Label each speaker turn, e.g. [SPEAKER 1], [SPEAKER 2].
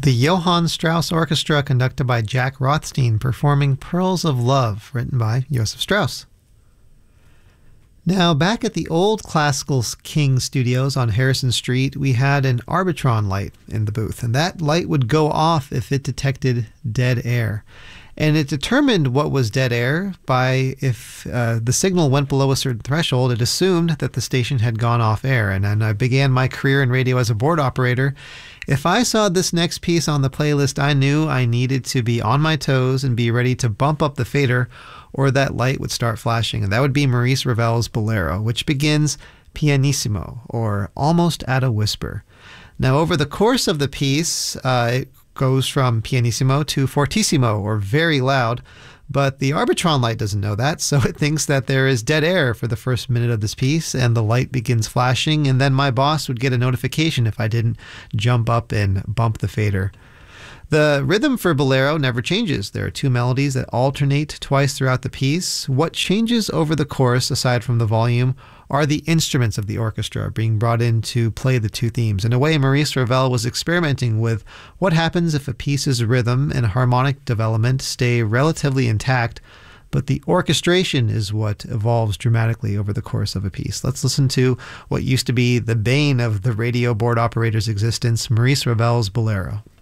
[SPEAKER 1] The Johann Strauss Orchestra, conducted by Jack Rothstein, performing Pearls of Love, written by Joseph Strauss. Now, back at the old Classical King Studios on Harrison Street, we had an Arbitron light in the booth, and that light would go off if it detected dead air. And it determined what was dead air by if the signal went below a certain threshold, it assumed that the station had gone off air. And I began my career in radio as a board operator. If I saw this next piece on the playlist, I knew I needed to be on my toes and be ready to bump up the fader, or that light would start flashing. And that would be Maurice Ravel's Bolero, which begins pianissimo, or almost at a whisper. Now, over the course of the piece, it goes from pianissimo to fortissimo, or very loud, but the Arbitron light doesn't know that, so it thinks that there is dead air for the first minute of this piece, and the light begins flashing, and then my boss would get a notification if I didn't jump up and bump the fader. The rhythm for Bolero never changes. There are two melodies that alternate twice throughout the piece. What changes over the course, aside from the volume, are the instruments of the orchestra being brought in to play the two themes. In a way, Maurice Ravel was experimenting with what happens if a piece's rhythm and harmonic development stay relatively intact, but the orchestration is what evolves dramatically over the course of a piece. Let's listen to what used to be the bane of the radio board operator's existence, Maurice Ravel's Bolero.